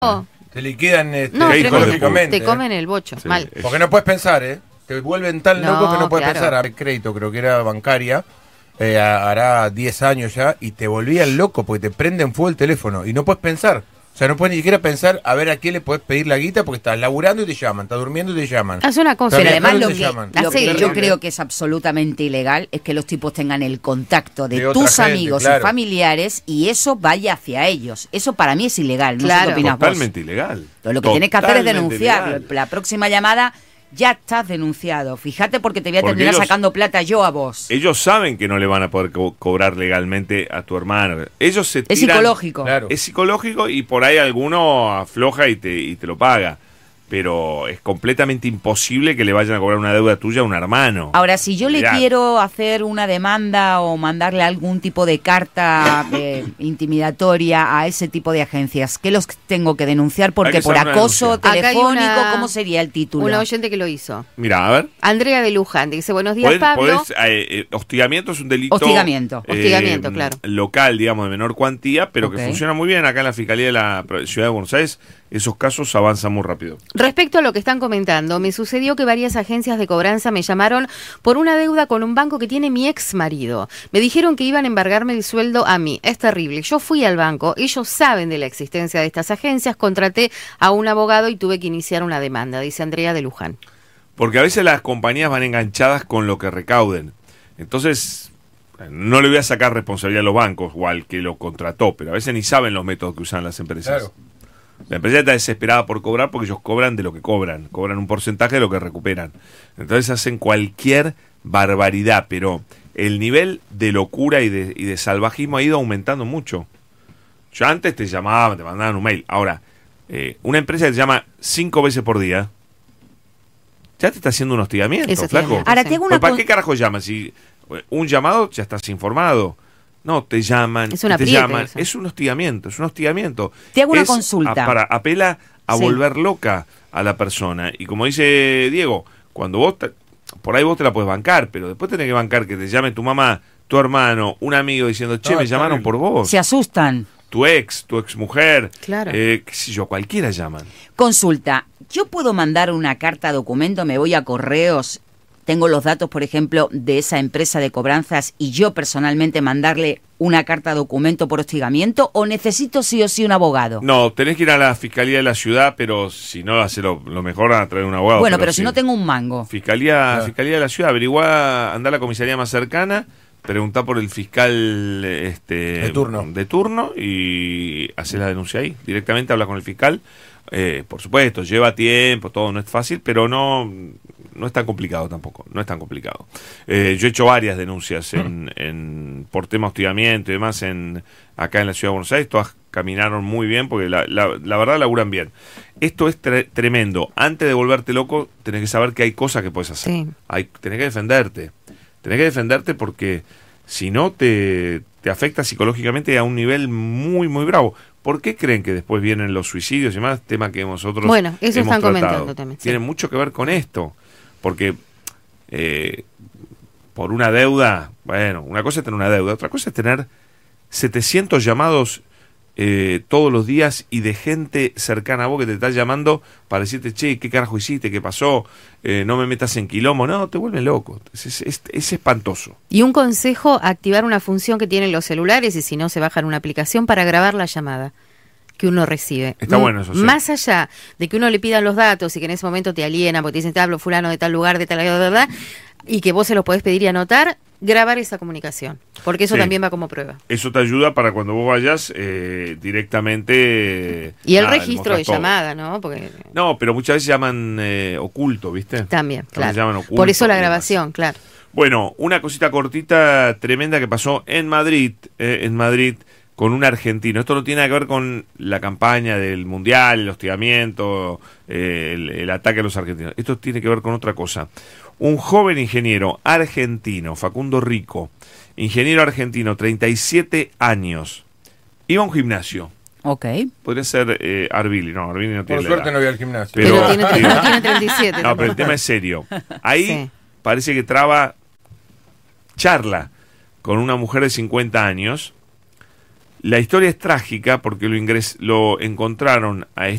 Te liquidan No, psicológicamente. te comen el bocho, Sí. mal. Porque no puedes pensar, Te vuelven tan No, loco que no puedes claro. pensar. A crédito, creo que era bancaria, hará 10 años ya, y te volvían loco porque te prenden fuego el teléfono y no puedes pensar. O sea, no puedes ni siquiera pensar a ver a quién le puedes pedir la guita porque estás laburando y te llaman, estás durmiendo y te llaman. Haz una cosa. Pero Pero además no lo te que, llaman. lo que Sí. yo Terrible. creo que es absolutamente ilegal es que los tipos tengan el contacto de De otra tus gente, amigos claro. y familiares y eso vaya hacia ellos. Eso para mí es ilegal. No sé Claro. qué opinas vos. Totalmente ilegal. Lo que tienes que hacer es Totalmente denunciarlo. ilegal. La próxima llamada ya estás denunciado. Fíjate porque te voy a Porque terminar ellos- sacando plata yo a vos. Ellos saben que no le van a poder cobrar legalmente a tu hermano. Ellos se tiran, Es psicológico. Claro. Es psicológico y por ahí alguno afloja y te lo paga. Pero es completamente imposible que le vayan a cobrar una deuda tuya a un hermano. Ahora, si yo le Mirá. quiero hacer una demanda o mandarle algún tipo de carta intimidatoria a ese tipo de agencias, ¿qué los tengo que denunciar? Hay Porque que por hacer una acoso denuncia. Acá hay telefónico, una- ¿cómo sería el título? Un oyente que lo hizo. Mira, a ver. Andrea de Luján dice, buenos días, Pablo. Hostigamiento es un delito. Hostigamiento. Hostigamiento, claro. Local, digamos, de menor cuantía, pero Ok. que funciona muy bien acá en la Fiscalía de la Ciudad de Buenos Aires. Esos casos avanzan muy rápido. Respecto a lo que están comentando, me sucedió que varias agencias de cobranza me llamaron por una deuda con un banco que tiene mi ex marido. Me dijeron que iban a embargarme el sueldo a mí. Es terrible. Yo fui al banco, ellos saben de la existencia de estas agencias, contraté a un abogado y tuve que iniciar una demanda, dice Andrea de Luján. Porque a veces las compañías van enganchadas con lo que recauden. Entonces, no le voy a sacar responsabilidad a los bancos o al que lo contrató, pero a veces ni saben los métodos que usan las empresas. Claro. La empresa está desesperada por cobrar porque ellos cobran de lo que cobran un porcentaje de lo que recuperan. Entonces hacen cualquier barbaridad, pero el nivel de locura y de salvajismo ha ido aumentando mucho. Yo antes te llamaban, te mandaban un mail. Ahora, una empresa que te llama 5 veces por día, ya te está haciendo un hostigamiento, Eso flaco. hostigamiento. Ahora Sí. te hago una ¿Para con- qué carajo llamas? Si un llamado ya estás informado. No, te llaman, Es un te apriete llaman. eso. Es un hostigamiento, es un hostigamiento. Te hago una Es consulta. Apela a Sí. volver loca a la persona. Y como dice Diego, cuando vos, por ahí vos te la puedes bancar, pero después tenés que bancar que te llame tu mamá, tu hermano, un amigo diciendo, che, No, me es llamaron terrible. por vos. Se asustan. Tu ex mujer, Claro. qué sé yo, cualquiera llaman. Consulta, ¿yo puedo mandar una carta documento? Me voy a correos, tengo los datos, por ejemplo, de esa empresa de cobranzas y yo personalmente mandarle una carta documento por hostigamiento o necesito sí o sí un abogado? No, tenés que ir a la Fiscalía de la Ciudad, pero si no, hacerlo lo mejor a traer un abogado. bueno, pero si sí. no tengo un mango. Fiscalía Claro. de la Ciudad, averiguá, andá a la comisaría más cercana, preguntá por el fiscal De turno. y hacés la denuncia ahí. Directamente hablas con el fiscal. Por supuesto, lleva tiempo, todo no es fácil, pero no es tan complicado tampoco. No es tan complicado. Yo he hecho varias denuncias por tema hostigamiento y demás acá en la Ciudad de Buenos Aires. Todas caminaron muy bien porque la verdad laburan bien. Esto es tremendo. Antes de volverte loco, tenés que saber que hay cosas que puedes hacer. Sí. Tenés que defenderte. Tenés que defenderte porque si no te afecta psicológicamente a un nivel muy, muy bravo. ¿Por qué creen que después vienen los suicidios y más? Tema que nosotros Bueno, eso hemos están tratado. comentando también, sí. Tiene mucho que ver con esto. Porque por una deuda, bueno, una cosa es tener una deuda, otra cosa es tener 700 llamados todos los días y de gente cercana a vos que te está llamando para decirte, che, ¿qué carajo hiciste? ¿Qué pasó? No me metas en quilombo. No, te vuelven loco. Es espantoso. Y un consejo, activar una función que tienen los celulares y si no se bajan una aplicación para grabar la llamada que uno recibe. Está bueno eso, sí. Más allá de que uno le pidan los datos y que en ese momento te aliena porque te dicen, te hablo fulano de tal lugar, de tal, ¿verdad? Y que vos se lo podés pedir y anotar, grabar esa comunicación, porque eso Sí. también va como prueba. Eso te ayuda para cuando vos vayas directamente... Y el nada, registro de demostrar todo. llamada, ¿no? Porque No, pero muchas veces llaman oculto, ¿viste? también, También llaman claro. oculto Por eso la y demás. grabación, claro. Bueno, una cosita cortita tremenda que pasó en Madrid, con un argentino. Esto no tiene nada que ver con la campaña del Mundial, el hostigamiento, el ataque a los argentinos. Esto tiene que ver con otra cosa. Un joven ingeniero argentino, Facundo Rico, ingeniero argentino, 37 años, iba a un gimnasio. Ok. Podría ser Arbili, no, Arbili no tiene Por la suerte edad. no voy al gimnasio. Pero- Pero tiene, digo- tiene 37. No, pero el tema es serio. Ahí Sí. parece que traba charla con una mujer de 50 años. La historia es trágica porque lo encontraron a